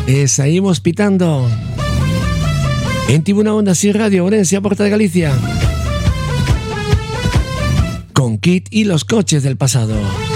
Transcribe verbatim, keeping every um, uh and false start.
Eh, seguimos pitando en Tribuna Onda Sin Radio, Orense, Porta de Galicia, con Kit y los coches del pasado.